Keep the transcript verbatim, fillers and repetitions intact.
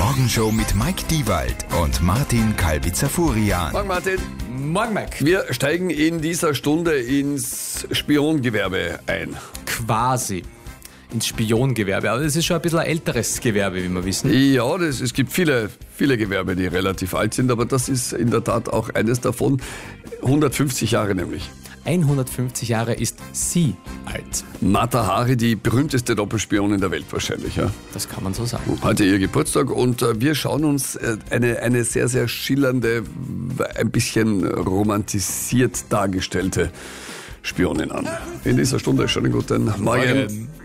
Morgenshow mit Mike Diewald und Martin Kalbitzer-Furian. Morgen Martin. Morgen, Mike. Wir steigen in dieser Stunde ins Spiongewerbe ein. Quasi ins Spiongewerbe. Aber das ist schon ein bisschen ein älteres Gewerbe, wie wir wissen. Ja, das, es gibt viele, viele Gewerbe, die relativ alt sind, aber das ist in der Tat auch eines davon. hundertfünfzig Jahre nämlich. hundertfünfzig Jahre ist sie alt. Mata Hari, die berühmteste Doppelspionin der Welt wahrscheinlich. Ja. Das kann man so sagen. Heute ihr Geburtstag und äh, wir schauen uns äh, eine, eine sehr, sehr schillernde, ein bisschen romantisiert dargestellte Spionin an. In dieser Stunde schon einen guten Morgen. Morgen.